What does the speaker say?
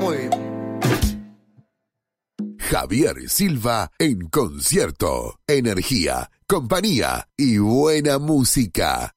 Muy bien. Javier Silva en concierto. Energía, compañía y buena música.